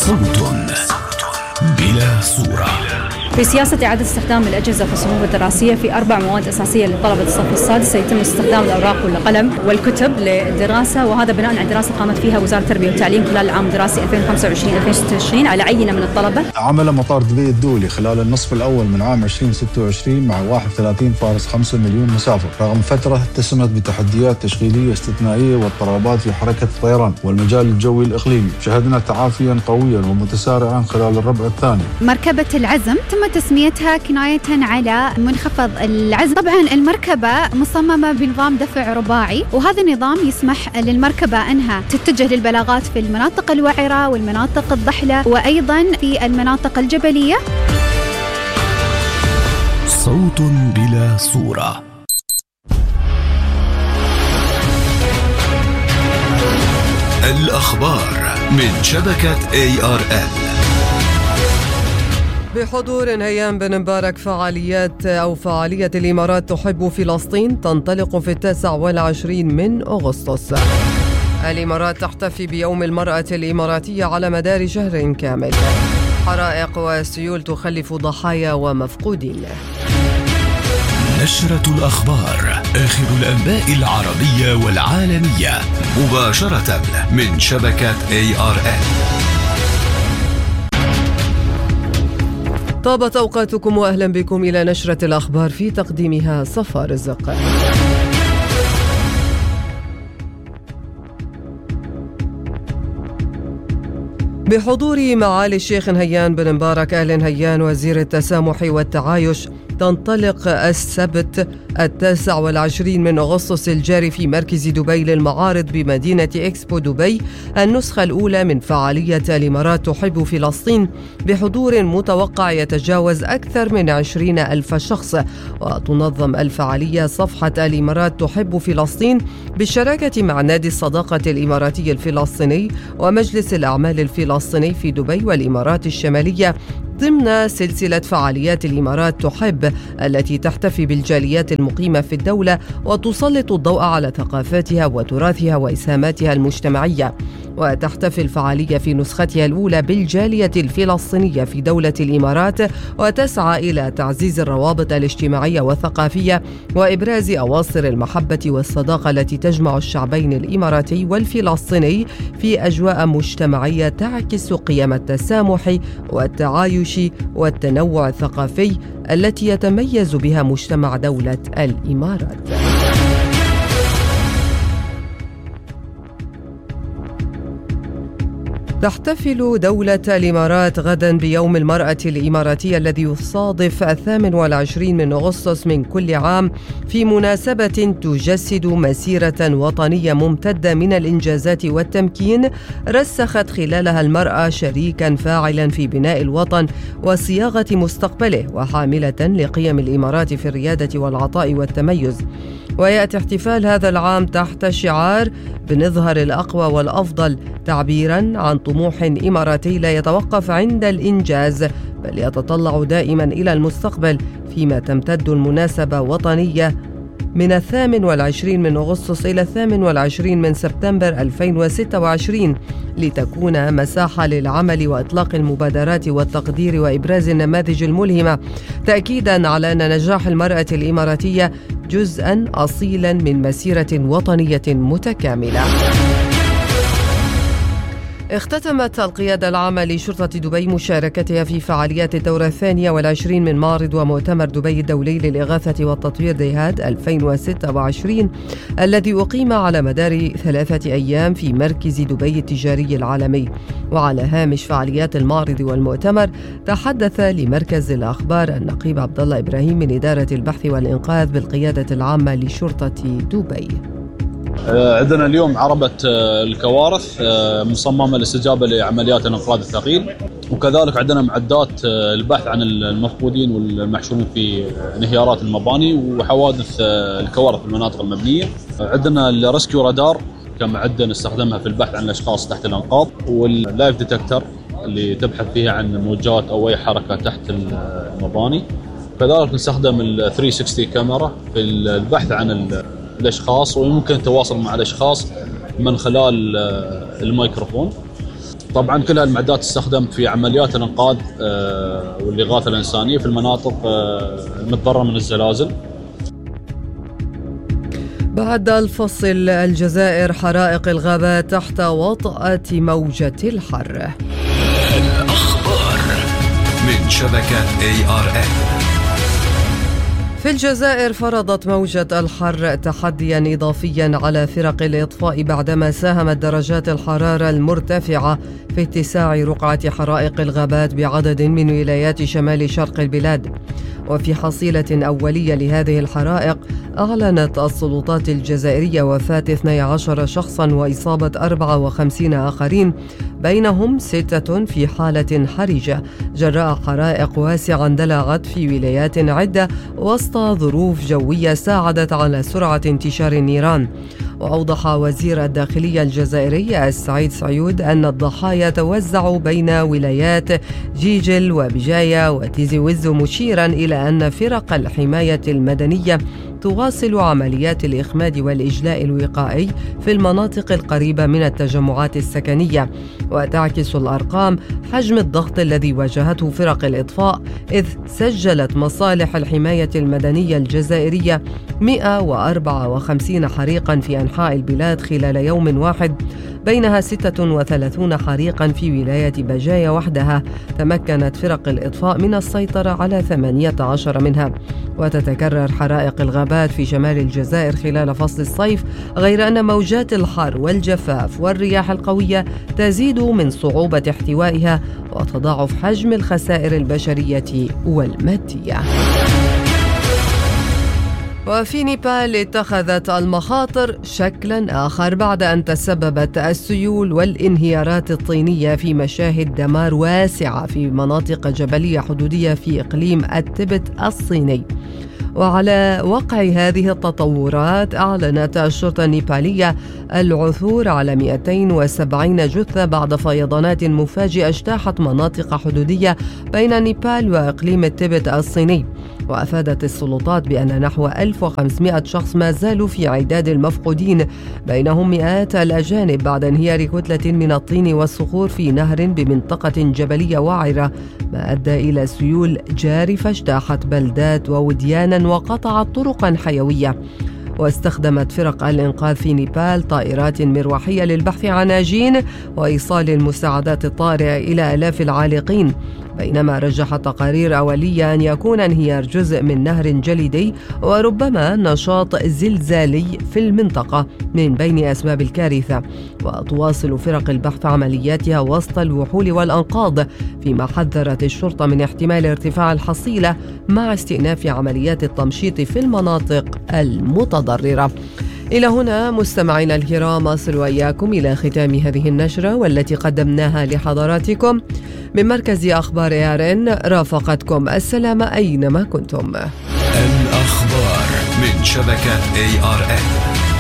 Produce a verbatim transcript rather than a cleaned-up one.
صوت بلا صورة. في سياسة إعادة استخدام الأجهزة في الصفوف الدراسية في أربع مواد أساسية لطلبة الصف السادس سيتم استخدام الأوراق والقلم والكتب للدراسة، وهذا بناء على دراسة قامت فيها وزارة التربية والتعليم خلال العام الدراسي ألفين وخمسة وعشرين ألفين وستة وعشرين على عينة من الطلبة. عمل مطار دبي الدولي خلال النصف الأول من عام ألفين وستة وعشرين مع واحد وثلاثين فاصلة خمسة مليون مسافر، رغم فترة اتسمت بتحديات تشغيلية استثنائية واضطرابات في حركة الطيران والمجال الجوي الإقليمي. شهدنا تعافيا قويا ومتسارعا خلال الربع الثاني. مركبة العزم تم تسميتها كناية على منخفض العزم. طبعا المركبة مصممة بنظام دفع رباعي، وهذا النظام يسمح للمركبة أنها تتجه للبلاغات في المناطق الوعرة والمناطق الضحلة وأيضا في المناطق الجبلية. صوت بلا صورة. الأخبار من شبكة إيه آر إل. بحضور هيام بن مبارك، فعاليات أو فعالية الإمارات تحب فلسطين تنطلق في التاسع والعشرين من أغسطس. الإمارات تحتفي بيوم المرأة الإماراتية على مدار شهر كامل. حرائق وسيول تخلف ضحايا ومفقودين. نشرة الأخبار، آخر الأنباء العربية والعالمية مباشرة من شبكة إيه آر إل. طابت أوقاتكم وأهلا بكم إلى نشرة الأخبار في تقديمها صفا رزق. بحضور معالي الشيخ هيان بن مبارك آل هيان وزير التسامح والتعايش، تنطلق السبت التاسع والعشرين من أغسطس الجاري في مركز دبي للمعارض بمدينة إكسبو دبي النسخة الأولى من فعالية الإمارات تحب فلسطين، بحضور متوقع يتجاوز أكثر من عشرين ألف شخص. وتنظم الفعالية صفحة الإمارات تحب فلسطين بالشراكة مع نادي الصداقة الإماراتي الفلسطيني ومجلس الأعمال الفلسطيني في دبي والإمارات الشمالية، ضمن سلسلة فعاليات الإمارات تحب التي تحتفي بالجاليات المقيمة في الدولة وتسلط الضوء على ثقافاتها وتراثها وإسهاماتها المجتمعية. وتحتفي الفعالية في نسختها الأولى بالجالية الفلسطينية في دولة الإمارات، وتسعى إلى تعزيز الروابط الاجتماعية والثقافية وإبراز أواصر المحبة والصداقة التي تجمع الشعبين الإماراتي والفلسطيني في أجواء مجتمعية تعكس قيم التسامح والتعايش والتنوع الثقافي التي يتميز بها مجتمع دولة الإمارات. تحتفل دولة الإمارات غدا بيوم المرأة الإماراتية الذي يصادف الثامن والعشرين من أغسطس من كل عام، في مناسبة تجسد مسيرة وطنية ممتدة من الإنجازات والتمكين رسخت خلالها المرأة شريكا فاعلا في بناء الوطن وصياغة مستقبله، وحاملة لقيم الإمارات في الريادة والعطاء والتميز. ويأتي احتفال هذا العام تحت شعار بنظهر الأقوى والأفضل، تعبيرا عن طموح إماراتي لا يتوقف عند الإنجاز بل يتطلع دائما إلى المستقبل، فيما تمتد المناسبة وطنية من الثامن والعشرين من أغسطس إلى الثامن والعشرين من سبتمبر ألفين وستة وعشرين، لتكون مساحة للعمل وإطلاق المبادرات والتقدير وإبراز النماذج الملهمة، تأكيدا على أن نجاح المرأة الإماراتية جزءا أصيلا من مسيرة وطنية متكاملة. اختتمت القيادة العامة لشرطة دبي مشاركتها في فعاليات الدورة الثانية والعشرين من معرض ومؤتمر دبي الدولي للإغاثة والتطوير ديهاد ألفين وستة وعشرين، الذي أقيم على مدار ثلاثة أيام في مركز دبي التجاري العالمي. وعلى هامش فعاليات المعرض والمؤتمر تحدث لمركز الأخبار النقيب عبد الله إبراهيم من إدارة البحث والإنقاذ بالقيادة العامة لشرطة دبي. عندنا اليوم عربة الكوارث مصممة للاستجابة لعمليات الإنقاذ الثقيل، وكذلك عندنا معدات البحث عن المفقودين والمحشورين في انهيارات المباني وحوادث الكوارث في المناطق المبنية. عندنا الريسكيو رادار كمعدة نستخدمها في البحث عن الأشخاص تحت الأنقاض، واللايف ديتكتر اللي تبحث فيها عن موجات أو أي حركة تحت المباني. كذلك نستخدم ال ثلاثمية وستين كاميرا في البحث عن الأشخاص، ويمكن التواصل مع الأشخاص من خلال الميكروفون. طبعا كل هالمعدات تستخدم في عمليات الإنقاذ والإغاثة الإنسانية في المناطق المتضررة من الزلازل. بعد الفصل، الجزائر حرائق الغابات تحت وطأة موجة الحر. الأخبار من شبكة إيه آر إن. في الجزائر فرضت موجة الحر تحديا إضافيا على فرق الإطفاء بعدما ساهمت درجات الحرارة المرتفعة في اتساع رقعة حرائق الغابات بعدد من ولايات شمال شرق البلاد. وفي حصيلة أولية لهذه الحرائق، أعلنت السلطات الجزائرية وفاة اثني عشر شخصا وإصابة أربعة وخمسين آخرين، بينهم ستة في حالة حرجة جراء حرائق واسعة اندلعت في ولايات عدة وسط ظروف جوية ساعدت على سرعة انتشار النيران. وأوضح وزير الداخلية الجزائري السعيد سعيود أن الضحايا توزعوا بين ولايات جيجل وبجاية وتيزي وزو، مشيرا إلى أن فرق الحماية المدنية تواصل عمليات الإخماد والإجلاء الوقائي في المناطق القريبة من التجمعات السكنية. وتعكس الأرقام حجم الضغط الذي واجهته فرق الإطفاء، إذ سجلت مصالح الحماية المدنية الجزائرية مئة وأربعة وخمسين حريقا في أنحاء البلاد خلال يوم واحد، بينها ستة وثلاثين حريقا في ولاية بجاية وحدها تمكنت فرق الإطفاء من السيطرة على ثمانية عشر منها. وتتكرر حرائق الغابات في شمال الجزائر خلال فصل الصيف، غير أن موجات الحر والجفاف والرياح القوية تزيد من صعوبة احتوائها وتضاعف حجم الخسائر البشرية والمادية. وفي نيبال اتخذت المخاطر شكلا آخر بعد أن تسببت السيول والانهيارات الطينية في مشاهد دمار واسعة في مناطق جبلية حدودية في إقليم التبت الصيني. وعلى وقع هذه التطورات، أعلنت الشرطة النيبالية العثور على مئتين وسبعين جثة بعد فيضانات مفاجئة اجتاحت مناطق حدودية بين نيبال وإقليم التبت الصيني. وأفادت السلطات بأن نحو ألف وخمسمائة شخص ما زالوا في عداد المفقودين، بينهم مئات الأجانب، بعد انهيار كتلة من الطين والصخور في نهر بمنطقة جبلية وعرة، ما أدى إلى سيول جارفة اجتاحت بلدات ووديانا وقطعت طرقا حيوية. واستخدمت فرق الإنقاذ في نيبال طائرات مروحية للبحث عن ناجين وإيصال المساعدات الطارئة إلى آلاف العالقين، بينما رجحت تقارير أولية أن يكون انهيار جزء من نهر جليدي وربما نشاط زلزالي في المنطقة من بين أسباب الكارثة. وتواصل فرق البحث عملياتها وسط الوحول والأنقاض، فيما حذرت الشرطة من احتمال ارتفاع الحصيلة مع استئناف عمليات التمشيط في المناطق المتضررة. إلى هنا مستمعينا الكرام أصل وإياكم إلى ختام هذه النشرة والتي قدمناها لحضراتكم من مركز أخبار إيه آر إن. رافقتكم السلامة أينما كنتم. الأخبار من شبكة إيه آر إن.